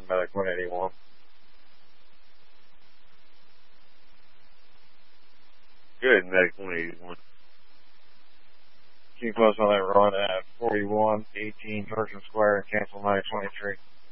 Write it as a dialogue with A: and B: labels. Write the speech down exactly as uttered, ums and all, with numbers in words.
A: Medic one eighty-one. Good, Medic one eighty-one. Keep us on that run at forty-one eighteen Pershing Square and cancel nine twenty-three.